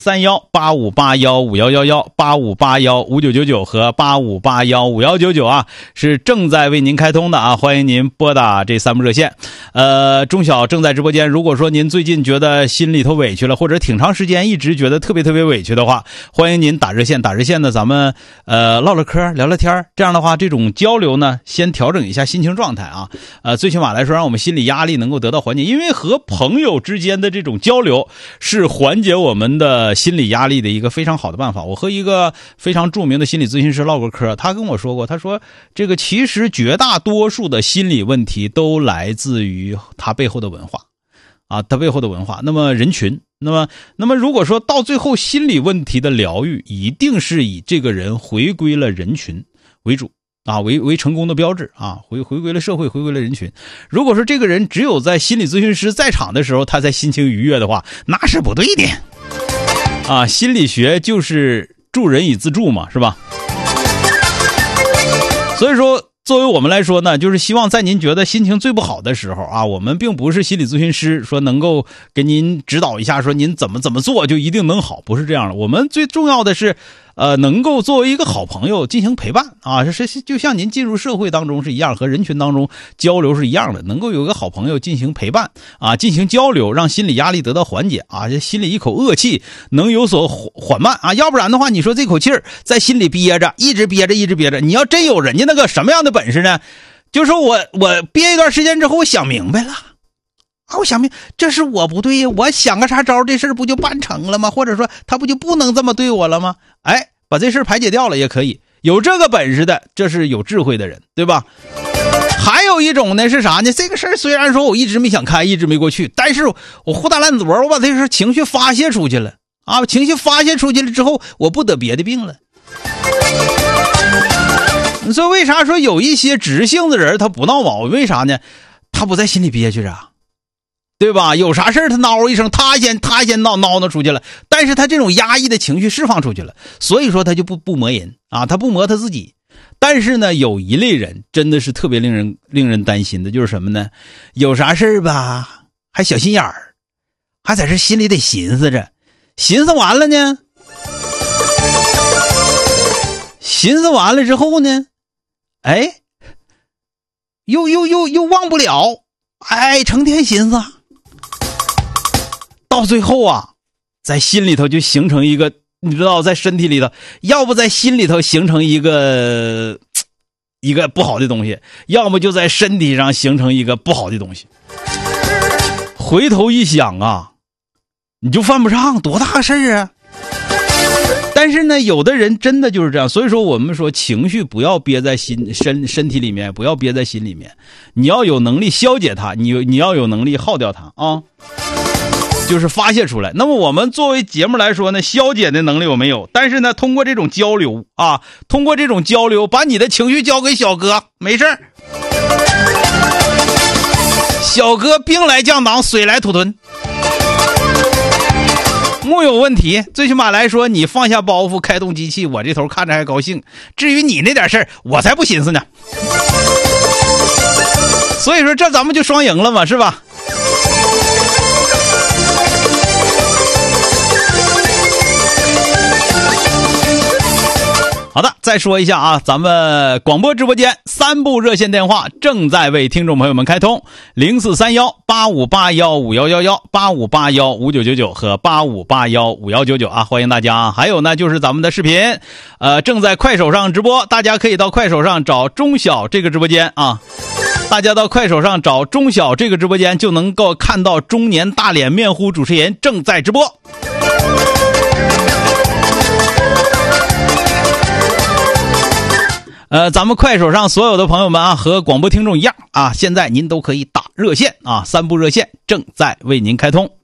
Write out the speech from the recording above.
0318581511185815999和85815199啊，是正在为您开通的啊，欢迎您拨打这3部热线。钟晓正在直播间，如果说您最近觉得心里头委屈了，或者挺长时间一直觉得特别委屈的话，欢迎您打热线呢，咱们唠唠嗑聊聊天，这样的话这种交流呢先调整一下心情状态啊，最起码来说让我们心理压力能够得到缓解，因为和朋友之间的这种交流是缓解我们的心理压力的一个非常好的办法。我和一个非常著名的心理咨询师唠过嗑，他跟我说过，他说这个其实绝大多数的心理问题都来自于他背后的文化啊，他背后的文化。那么人群，那么如果说到最后心理问题的疗愈一定是以这个人回归了人群为主啊，为成功的标志啊，回归了社会，回归了人群。如果说这个人只有在心理咨询师在场的时候他才心情愉悦的话，那是不对的啊。心理学就是助人以自助嘛，是吧？所以说作为我们来说呢，就是希望在您觉得心情最不好的时候啊，我们并不是心理咨询师，说能够给您指导一下，说您怎么做就一定能好，不是这样的。我们最重要的是能够作为一个好朋友进行陪伴啊，就像您进入社会当中是一样，和人群当中交流是一样的，能够有个好朋友进行陪伴啊，进行交流，让心理压力得到缓解啊，这心里一口恶气能有所缓慢啊，要不然的话，你说这口气儿在心里憋着，一直憋着，你要真有人家那个什么样的本事呢？就说我憋一段时间之后，我想明白了。我想明这是我不对呀，我想个啥招，这事不就办成了吗？或者说他不就不能这么对我了吗？哎，把这事排解掉了也可以。有这个本事的，这是有智慧的人，对吧？还有一种呢是啥呢？这个事儿虽然说我一直没想开，一直没过去，但是我胡打烂嘴，我把这事情绪发泄出去了啊！情绪发泄出去了之后，我不得别的病了。你说为啥说有一些直性的人他不闹毛病？为啥呢？他不在心里憋屈着，对吧？有啥事他嗷一声，他先闹出去了，但是他这种压抑的情绪释放出去了，所以说他就不磨人啊，他不磨他自己。但是呢，有一类人真的是特别令人担心的，就是什么呢？有啥事吧，还小心眼儿，还在这心里得寻思着，寻思完了呢，寻思完了之后呢，哎，又忘不了，哎，成天寻思，到最后啊，在心里头就形成一个，你知道，在身体里头，要不在心里头形成一个不好的东西，要么就在身体上形成一个不好的东西。回头一想啊，你就犯不上，多大个事儿啊！但是呢，有的人真的就是这样，所以说我们说情绪不要憋在身体里面，不要憋在心里面，你要有能力消解它，你要有能力耗掉它啊，就是发泄出来。那么我们作为节目来说呢，消解的能力我没有，但是呢，通过这种交流啊，把你的情绪交给小哥，没事儿，小哥兵来将挡，水来土屯。木有问题，最起码来说你放下包袱，开动机器，我这头看着还高兴，至于你那点事儿我才不寻思呢。所以说这咱们就双赢了嘛，是吧？好的，再说一下啊，咱们广播直播间3部热线电话正在为听众朋友们开通，043185815111、85815999和85815199啊，欢迎大家啊！还有呢，就是咱们的视频，正在快手上直播，大家可以到快手上找钟晓这个直播间啊，大家到快手上找钟晓这个直播间就能够看到中年大脸面糊主持人正在直播。咱们快手上所有的朋友们啊，和广播听众一样啊，现在您都可以打热线啊，3部热线正在为您开通。